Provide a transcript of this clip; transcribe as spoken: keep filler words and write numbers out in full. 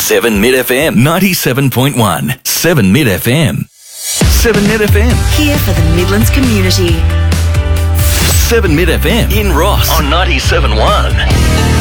seven Mid F M. ninety-seven point one. seven Mid F M. seven Mid F M. Here for the Midlands community. seven Mid F M. In Ross on ninety-seven point one.